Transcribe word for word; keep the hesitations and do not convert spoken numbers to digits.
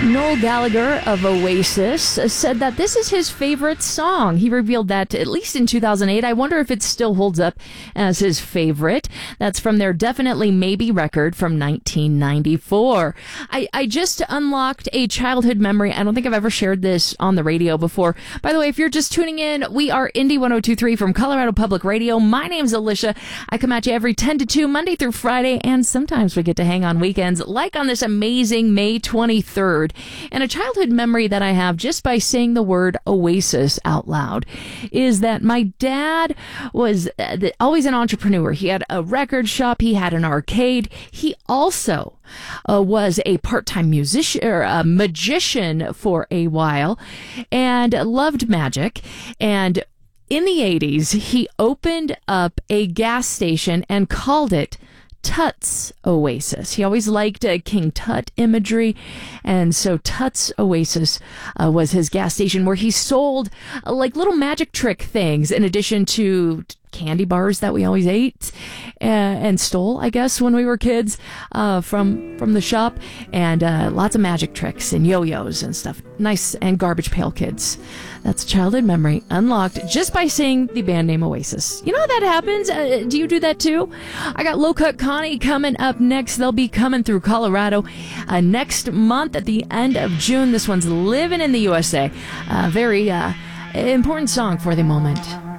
Noel Gallagher of Oasis said that this is his favorite song. He revealed that at least in two thousand eight. I wonder if it still holds up as his favorite. That's from their Definitely Maybe record from nineteen ninety-four. I, I just unlocked a childhood memory. I don't think I've ever shared this on the radio before. By the way, if you're just tuning in, we are Indie one oh two point three from Colorado Public Radio. My name's Alicia. I come at you every ten to two, Monday through Friday, and sometimes we get to hang on weekends, like on this amazing May twenty-third. And a childhood memory that I have just by saying the word Oasis out loud is that my dad was uh, always an entrepreneur. He had a record shop. He had an arcade. He also uh, was a part-time musician or a magician for a while and loved magic. And in the eighties, he opened up a gas station and called it Tut's Oasis. He always liked uh, King Tut imagery, and so Tut's Oasis uh, was his gas station where he sold uh, like little magic trick things in addition to candy bars that we always ate uh, and stole, I guess, when we were kids uh, from from the shop, and uh, lots of magic tricks and yo-yos and stuff. Nice, and Garbage Pail Kids. That's a childhood memory unlocked just by saying the band name Oasis. You know how that happens? Uh, do you do that too? I got Low Cut Connie coming up next. They'll be coming through Colorado uh, next month at the end of June. This one's Living in the U S A. A very uh, important song for the moment.